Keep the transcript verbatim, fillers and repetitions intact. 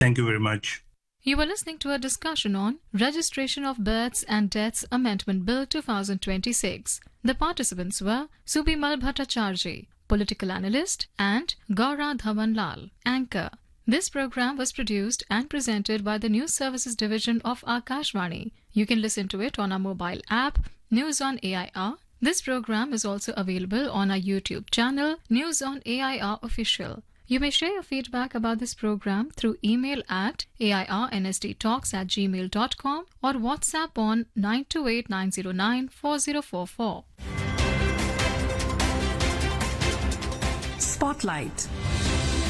Thank you very much. You were listening to a discussion on Registration of Births and Deaths Amendment Bill twenty twenty-six. The participants were Subimal Bhattacharjee, political analyst, and Gaura Dhawan Lal, anchor. This program was produced and presented by the News Services Division of Akashvani. You can listen to it on our mobile app, News on A I R. This program is also available on our YouTube channel, News on A I R Official. You may share your feedback about this program through email at airnsttalks at gmail dot com or WhatsApp on nine two eight nine zero nine four zero four four. Spotlight.